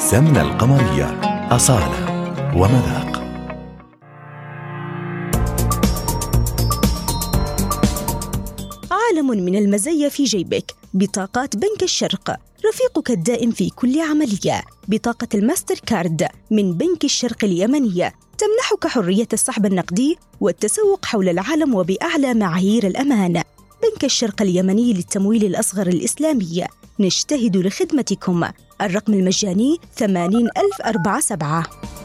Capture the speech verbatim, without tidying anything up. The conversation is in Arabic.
سمنة القمرية، أصالة ومذاق. عالم من المزايا في جيبك. بطاقات بنك الشرق، رفيقك الدائم في كل عملية. بطاقة الماستر كارد من بنك الشرق اليمنية تمنحك حرية السحب النقدي والتسوق حول العالم وبأعلى معايير الأمان. بنك الشرق اليمني للتمويل الأصغر الإسلامي، نجتهد لخدمتكم. الرقم المجاني ثمانين ألف وأربعة وسبعين.